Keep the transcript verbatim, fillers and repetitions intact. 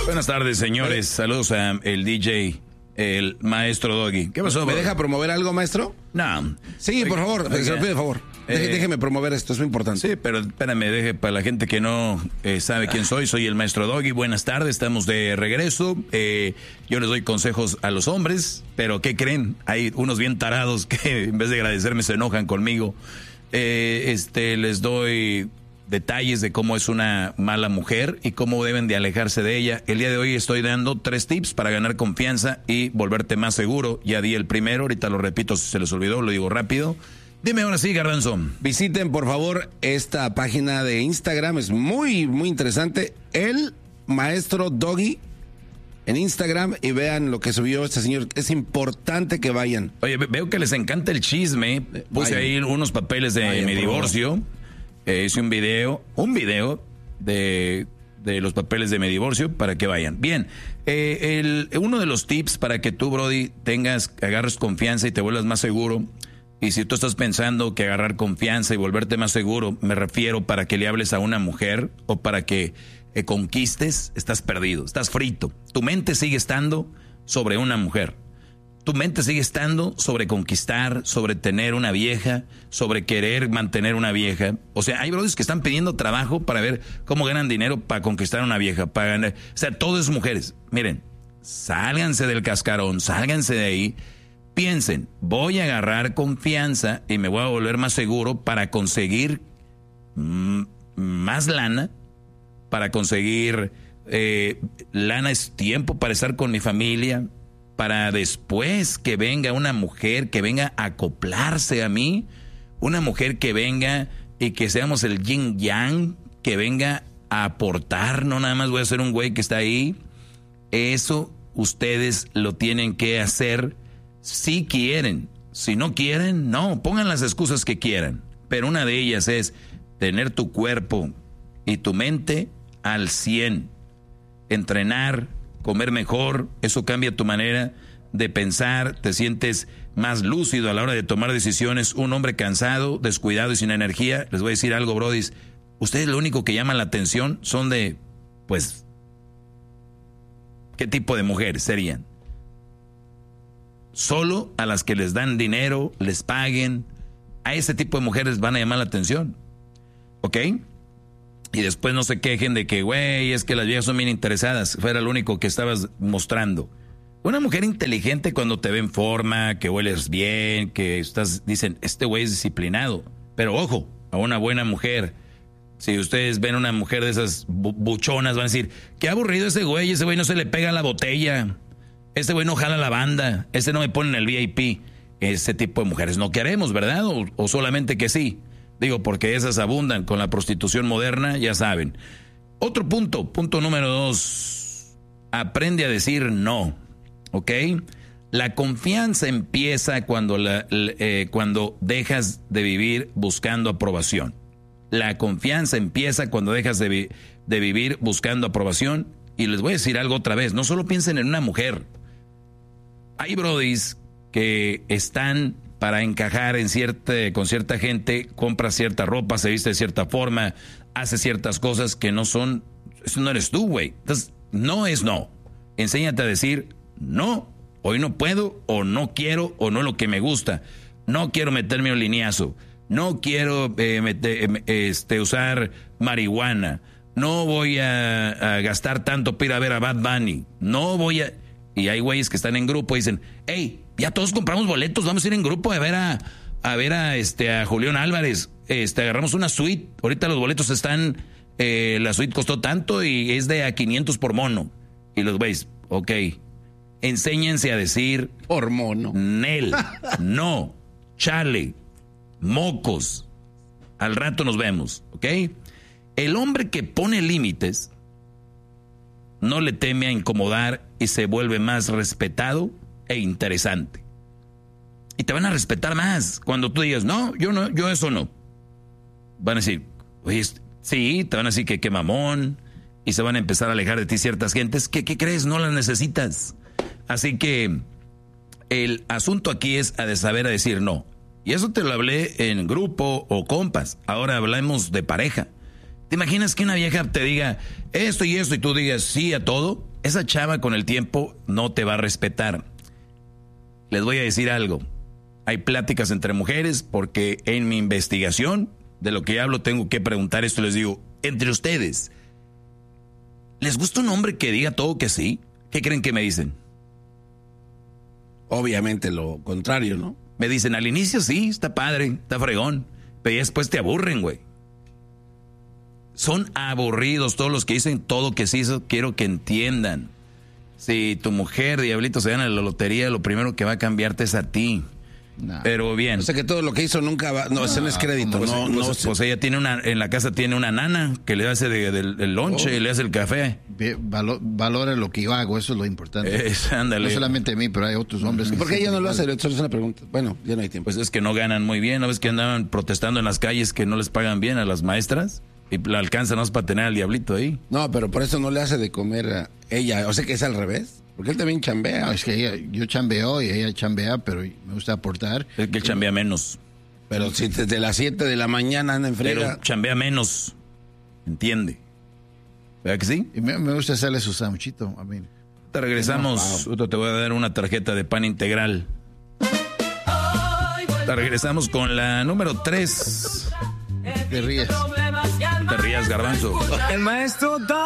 Buenas tardes, señores. Saludos a el D J, el maestro Doggy. ¿Qué pasó? ¿Me deja promover algo, maestro? No. Sí, por favor, Oiga, se lo pido de favor. Deje, eh, déjeme promover esto, es muy importante. Sí, pero espérame, deje para la gente que no eh, sabe quién soy. Soy el maestro Doggy. Buenas tardes, estamos de regreso. Eh, yo les doy consejos a los hombres, pero ¿qué creen? Hay unos bien tarados que en vez de agradecerme se enojan conmigo. Eh, este, les doy detalles de cómo es una mala mujer y cómo deben de alejarse de ella. El día de hoy estoy dando tres tips para ganar confianza y volverte más seguro. Ya di el primero, ahorita lo repito si se les olvidó, lo digo rápido. Dime ahora sí, Garbanzo. Visiten, por favor, esta página de Instagram. Es muy, muy interesante. El maestro Doggy en Instagram y vean lo que subió este señor. Es importante que vayan. Oye, veo que les encanta el chisme. Puse vayan. ahí unos papeles de vayan, mi divorcio. Eh, hice un video, un video de, de los papeles de mi divorcio para que vayan. Bien, eh, el, uno de los tips para que tú, Brody, tengas, agarres confianza y te vuelvas más seguro. Y si tú estás pensando que agarrar confianza y volverte más seguro, me refiero para que le hables a una mujer o para que eh, conquistes, estás perdido, estás frito. Tu mente sigue estando sobre una mujer. Tu mente sigue estando sobre conquistar, sobre tener una vieja, sobre querer mantener una vieja. O sea, hay brothers que están pidiendo trabajo para ver cómo ganan dinero para conquistar una vieja. Para ganar. O sea, todo es mujeres. Miren, sálganse del cascarón, sálganse de ahí. Piensen, voy a agarrar confianza y me voy a volver más seguro para conseguir mm, más lana, para conseguir eh, lana es tiempo para estar con mi familia, para después que venga una mujer que venga a acoplarse a mí, una mujer que venga y que seamos el yin yang, que venga a aportar, no nada más voy a ser un güey que está ahí. Eso ustedes lo tienen que hacer si quieren. Si no quieren, no, pongan las excusas que quieran. Pero una de ellas es tener tu cuerpo y tu mente al cien. Entrenar, comer mejor, eso cambia tu manera de pensar, te sientes más lúcido a la hora de tomar decisiones. Un hombre cansado, descuidado y sin energía, les voy a decir algo, brodis, ustedes lo único que llaman la atención son de, pues, ¿qué tipo de mujeres serían? Solo a las que les dan dinero, les paguen, a ese tipo de mujeres van a llamar la atención, ¿ok? Y después no se quejen de que, güey, es que las viejas son bien interesadas. Fuera lo único que estabas mostrando. Una mujer inteligente cuando te ve en forma, que hueles bien, que estás, dicen, este güey es disciplinado. Pero ojo, a una buena mujer, si ustedes ven una mujer de esas bu- buchonas, van a decir, qué aburrido ese güey, ese güey no se le pega a la botella. Ese güey no jala la banda, ese no me pone en el V I P. Ese tipo de mujeres no queremos, ¿verdad? O, o solamente que sí. Digo, porque esas abundan con la prostitución moderna, ya saben. Otro punto, punto número dos. Aprende a decir no, ¿ok? La confianza empieza cuando, la, eh, cuando dejas de vivir buscando aprobación. La confianza empieza cuando dejas de, vi- de vivir buscando aprobación. Y les voy a decir algo otra vez, no solo piensen en una mujer. Hay brodis que están para encajar en cierta, con cierta gente, compra cierta ropa, se viste de cierta forma, hace ciertas cosas que no son, eso no eres tú, güey. Entonces, no es no. Enséñate a decir, no, hoy no puedo, o no quiero, o no es lo que me gusta. No quiero meterme un lineazo, no quiero eh, meter, este, usar marihuana, no voy a, a gastar tanto para ir a ver a Bad Bunny, no voy a... Y hay güeyes que están en grupo y dicen, hey, ya todos compramos boletos, vamos a ir en grupo a ver a, a ver a este a Julián Álvarez, este agarramos una suite, ahorita los boletos están, eh, la suite costó tanto y es de a quinientos por mono. Y los güeyes, ok, enséñense a decir por mono, Nel, no, chale, mocos, al rato nos vemos, ok. El hombre que pone límites no le teme a incomodar y se vuelve más respetado e interesante. Y te van a respetar más cuando tú digas, no, yo no, yo eso no. Van a decir, oye, sí, te van a decir que qué mamón, y se van a empezar a alejar de ti ciertas gentes que, ¿qué crees? No las necesitas. Así que el asunto aquí es a de saber a decir no. Y eso te lo hablé en grupo o compas. Ahora hablamos de pareja. ¿Te imaginas que una vieja te diga esto y esto y tú digas sí a todo? esa chava con el tiempo no te va a respetar. Les voy a decir algo. Hay pláticas entre mujeres porque en mi investigación, de lo que hablo, tengo que preguntar esto. Les digo, entre ustedes, ¿les gusta un hombre que diga todo que sí? ¿Qué creen que me dicen? Obviamente lo contrario, ¿no? Me dicen, al inicio sí, está padre, está fregón, pero después te aburren, güey. Son aburridos todos los que dicen todo que sí. Eso quiero que entiendan. Si tu mujer, diablito, se gana la lotería, lo primero que va a cambiarte es a ti. No. Pero bien. O sea que todo lo que hizo nunca va, no, no ese no es crédito. Pues, no, pues, no, pues, pues ella tiene una, en la casa tiene una nana que le hace de, de, del lonche oh. y le hace el café. Valo, valora lo que yo hago, eso es lo importante. Es, ándale. No solamente a mí, pero hay otros hombres. Que ¿por qué ella no lo hace? Eso es una pregunta. Bueno, ya no hay tiempo. Pues es que no ganan muy bien. ¿No ves que andaban protestando en las calles que no les pagan bien a las maestras? Y la alcanza no es para tener al diablito ahí. No, pero por eso no le hace de comer a ella. O sea que es al revés. Porque él también chambea. No, es que ella, yo chambeo y ella chambea, pero me gusta aportar. Es que él chambea menos. Pero si desde las siete de la mañana anda en friega. Pero chambea menos. ¿Entiende? ¿Verdad que sí? Y me, me gusta hacerle su sanguchito. A mí. Te regresamos. No, wow. Te voy a dar una tarjeta de pan integral. Te regresamos con la número tres. Te ríes. Te rías, Garbanzo. El maestro